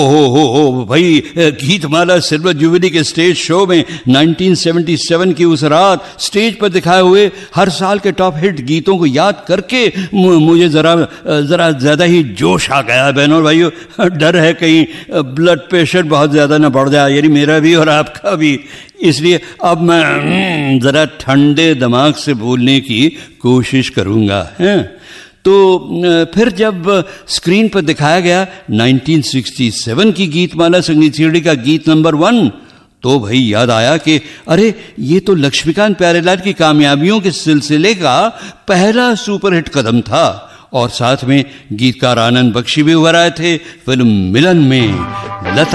ओहो भाई, Geetmala silver jubilee के स्टेज शो में 1977 की उस रात स्टेज पर दिखाए हुए हर साल के टॉप हिट गीतों को याद करके मुझे जरा ज्यादा ही जोश आ गया। बहनों और भाइयों, डर है कहीं ब्लड प्रेशर बहुत ज्यादा ना बढ़ जाए, यानी मेरा भी और आपका भी। इसलिए अब मैं जरा ठंडे दिमाग से बोलने की कोशिश करूंगा। तो फिर जब स्क्रीन पर दिखाया गया 1967 की गीतमाला संगीत सीढ़ी का गीत नंबर 1, तो भाई याद आया कि अरे ये तो लक्ष्मीकांत प्यारेलाल की कामयाबियों के सिलसिले का पहला सुपरहिट कदम था। और साथ में गीतकार आनंद बख्शी भी उभर आए थे फिल्म मिलन में। लता